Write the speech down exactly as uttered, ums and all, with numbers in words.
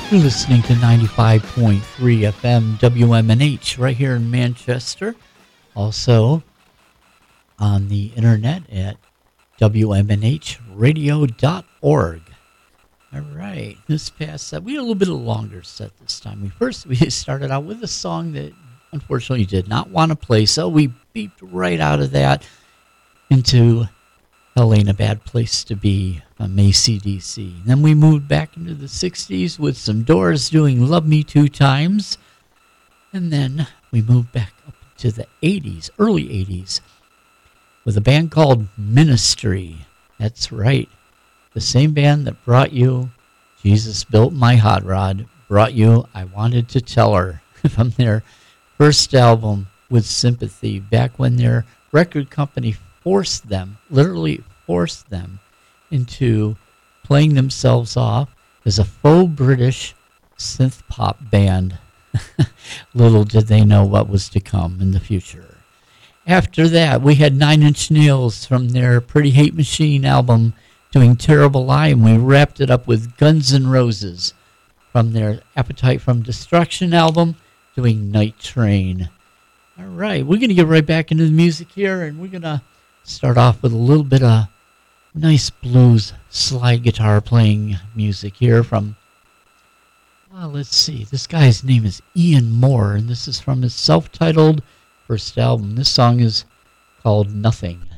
You're listening to ninety-five point three F M W M N H right here in Manchester. Also on the internet at W M N H radio dot org. All right, this past set, we had a little bit of a longer set this time. We first we started out with a song that unfortunately did not want to play, so we beeped right out of that into Hell Ain't a Bad Place to Be from A C D C. Then we moved back into the sixties with some Doors doing Love Me Two Times. And then we moved back up to the eighties, early eighties, with a band called Ministry. That's right. The same band that brought you Jesus Built My Hot Rod, brought you I Wanted to Tell Her from their first album with Sympathy, back when their record company forced them, literally forced them, into playing themselves off as a faux British synth pop band. Little did they know what was to come in the future. After that, we had Nine Inch Nails from their Pretty Hate Machine album doing Terrible Lie, and we wrapped it up with Guns N' Roses from their Appetite from Destruction album doing Night Train. All right, we're going to get right back into the music here, and we're going to start off with a little bit of nice blues slide guitar playing music here from, well, let's see, this guy's name is Ian Moore, and this is from his self-titled first album. This song is called Nothing.